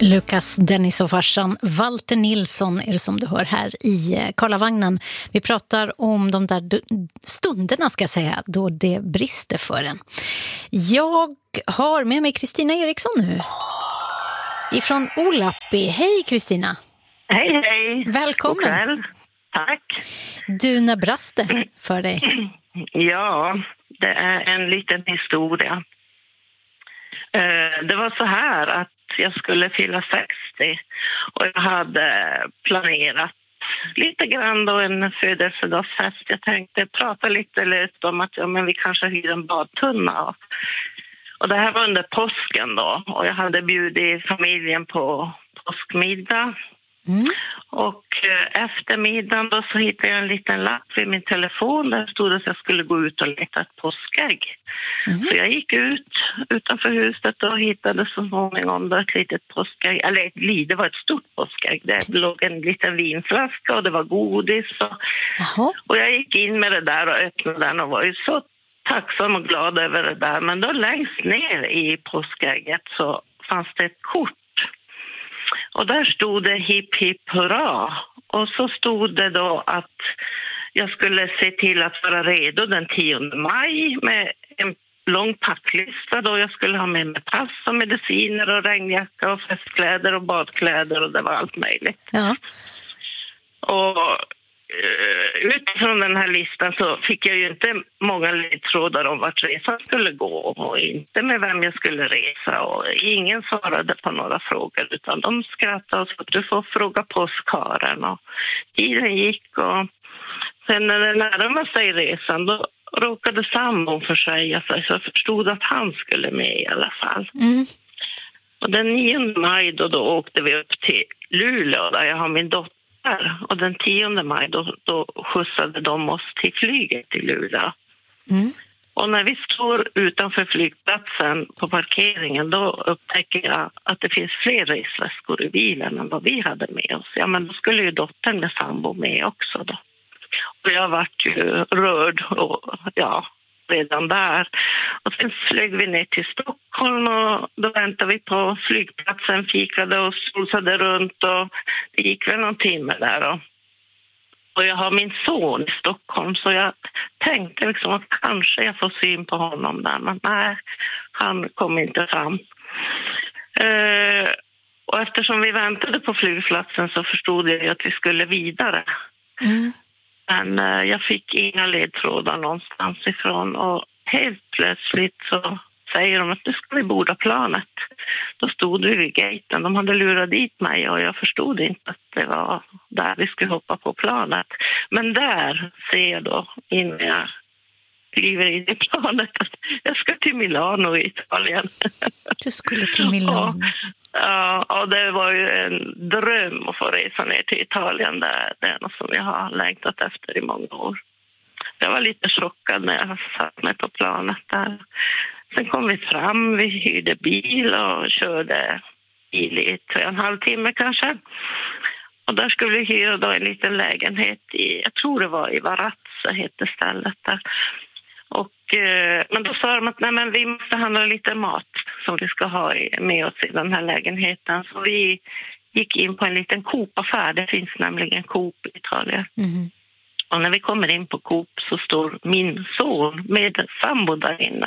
Lukas, Dennis och farsan Walter Nilsson är det som du hör här i Karlavagnen. Vi pratar om de där stunderna, ska jag säga, då det brister för en. Jag har med mig Kristina Eriksson nu ifrån Olappi. Hej Kristina. Hej, hej. Välkommen. God kväll. Tack. Du, när brast det för dig? Ja, det är en liten historia. Det var så här att jag skulle fylla 60 och jag hade planerat lite grann då en födelsedagsfest. Jag tänkte prata lite löst om att men vi kanske hyr en badtunna. Och det här var under påsken då och jag hade bjudit familjen på påskmiddag. Och efter middagen då så hittade jag en liten lapp vid min telefon där stod att jag skulle gå ut och leta ett påskägg. Så jag gick ut utanför huset och hittade så småningom då ett litet påskägg, eller det var ett stort påskägg. Det låg en liten vinflaska och det var godis och jag gick in med det där och öppnade den och var ju så tacksam och glad över det där. Men då längst ner i påskägget så fanns det ett kort. Och där stod det hipp hipp hurra. Och så stod det då att jag skulle se till att vara redo den 10 maj med en lång packlista då jag skulle ha med mig pass och mediciner och regnjacka och festkläder och badkläder och det var allt möjligt. Ja. Och utifrån den här listan så fick jag ju inte många ledtrådar om vart resan skulle gå och inte med vem jag skulle resa och ingen svarade på några frågor utan de skrattade och sa att du får fråga påskkaren och tiden gick och sen när det närmade sig resan då råkade sambon försäga sig så jag förstod att han skulle med i alla fall. Och den 9 maj då åkte vi upp till Luleå där jag har min dotter. Och den 10 maj då skjutsade de oss till flyget till Luleå. Och när vi står utanför flygplatsen på parkeringen då upptäcker jag att det finns fler resväskor i bilen än vad vi hade med oss. Ja, men då skulle ju dottern med sambo med också då. Och jag vart ju rörd och redan där. Och sen flög vi ner till Stockholm och då väntade vi på flygplatsen, fikade och solsade runt och det gick väl någon timme där. Och jag har min son i Stockholm så jag tänkte liksom att kanske jag får syn på honom där. Men nej, han kom inte fram. Och eftersom vi väntade på flygplatsen så förstod jag att vi skulle vidare. Men jag fick inga ledtrådar någonstans ifrån och helt plötsligt så säger de att nu ska vi borda planet. Då stod vi vid gaten. De hade lurat dit mig och jag förstod inte att det var där vi skulle hoppa på planet. Men där ser jag då innan jag kliver in i planet att jag ska till Milano i Italien. Du skulle till Milano? Ja, och det var ju en dröm att få resa ner till Italien. Det är något som jag har längtat efter i många år. Jag var lite chockad när jag satt mig på planet där. Sen kom vi fram, vi hyrde bil och körde bil i 3,5 timmar kanske. Och där skulle vi hyra då en liten lägenhet jag tror det var i Varazza hette stället där. Men då sa de att nej, men vi måste handla lite mat som vi ska ha med oss i den här lägenheten. Så vi gick in på en liten Coop-affär. Det finns nämligen Coop i Italien. Och när vi kommer in på Coop så står min son med sambo där inne.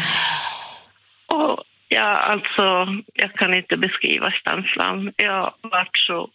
Och jag kan inte beskriva känslan. Jag vart så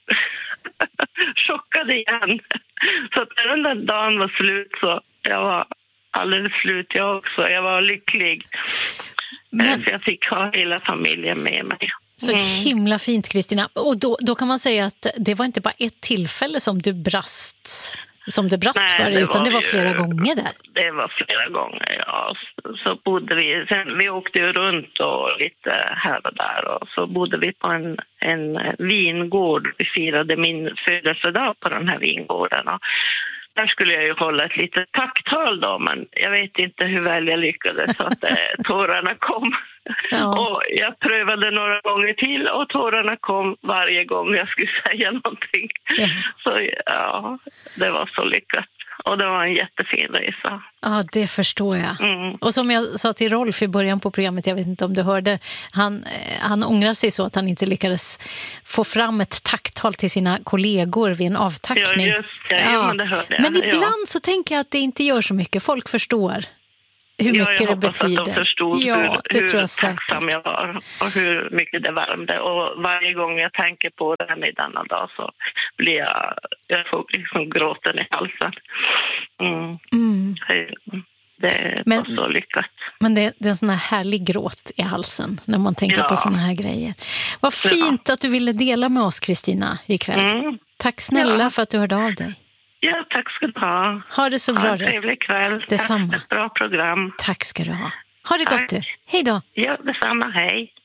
chockad igen. Så att när den där dagen var slut så jag var alldeles slut jag också. Jag var lycklig. Så jag fick ha hela familjen med mig. Så himla fint, Kristina. Och då kan man säga att det var inte bara ett tillfälle som du brast för dig, utan det var flera gånger där. Det var flera gånger, ja. Så bodde vi, sen vi åkte ju runt och lite här och där och så bodde vi på en vingård. Vi firade min födelsedag på den här vingården och där skulle jag ju hålla ett litet tacktal då, men jag vet inte hur väl jag lyckades så att tårarna kom. Ja. Och jag prövade några gånger till och tårarna kom varje gång jag skulle säga någonting. Ja. Så ja, det var så lyckat. Och det var en jättefin resa. Ja, det förstår jag. Och som jag sa till Rolf i början på programmet, jag vet inte om du hörde, han ångrar sig så att han inte lyckades få fram ett tacktal till sina kollegor vid en avtackning. Ja, just det. Ja. Men det hörde jag. Men ibland så tänker jag att det inte gör så mycket. Folk förstår hur mycket det betyder. Att de förstod hur tror jag tacksam jag var och hur mycket det värmde. Och varje gång jag tänker på det här med denna dag så blir jag får liksom gråten i halsen. Det var så lyckat. Men det är en sån här härlig gråt i halsen när man tänker på såna här grejer. Vad fint att du ville dela med oss, Kristina, ikväll. Tack snälla för att du hörde av dig. Ja, tack ska du ha. Ha det så bra. Ha en trevlig kväll. Detsamma. Tack för ett bra program. Tack ska du ha. Ha det gott du. Hej då. Ja, detsamma. Hej.